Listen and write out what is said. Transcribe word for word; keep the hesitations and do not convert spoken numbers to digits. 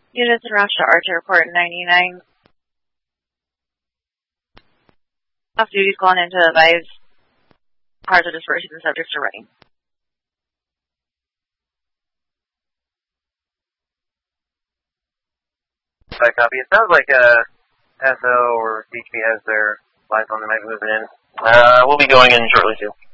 Units in rush to Archer report ninety-nine. Off duty's going into advise. Cars are dispersing and subjects are running. I copy. It sounds like uh, S O or C H P has their lights on. They might be moving in. Uh, we'll be going in shortly too.